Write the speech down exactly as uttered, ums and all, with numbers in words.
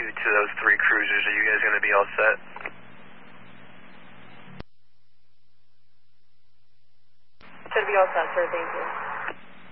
two to those three cruisers. Are you guys going to be all set? Should be all set, sir. Thank you.